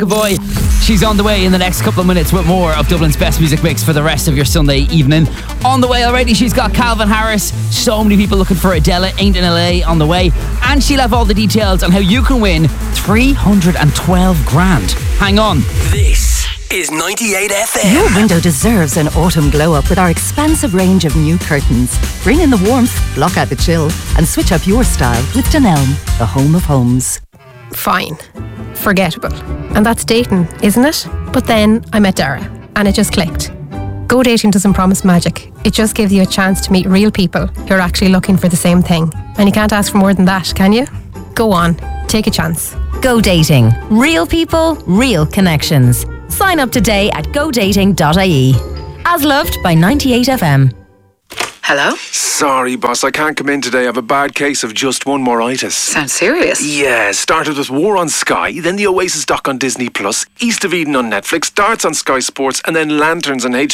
Good boy. She's on the way in the next couple of minutes with more of Dublin's best music mix for the rest of your Sunday evening. On the way already, she's got Calvin Harris. So many people looking for Adele, Ain't in LA on the way. And she'll have all the details on how you can win 312 grand. Hang on. This is 98 FM. Your window deserves an autumn glow up with our expansive range of new curtains. Bring in the warmth, block out the chill, and switch up your style with Dunelm, the home of homes. Fine. Forgettable. And that's dating, isn't it? But then I met Dara, and it just clicked. Go dating doesn't promise magic. It just gives you a chance to meet real people who are actually looking for the same thing. And you can't ask for more than that, can you? Go on, take a chance. Go dating. Real people, real connections. Sign up today at godating.ie. As loved by 98FM. Hello? Sorry, boss, I can't come in today. I have a bad case of just one moritis. Sounds serious. Yeah, started with War on Sky, then the Oasis doc on Disney+, East of Eden on Netflix, Darts on Sky Sports, and then Lanterns on